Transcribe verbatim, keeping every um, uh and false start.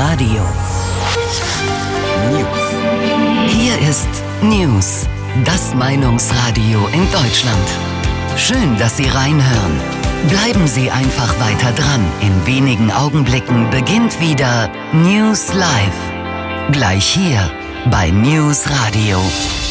Radio. News. Hier ist News, das Meinungsradio in Deutschland. Schön, dass Sie reinhören. Bleiben Sie einfach weiter dran. In wenigen Augenblicken beginnt wieder News Live. Gleich hier bei News Radio.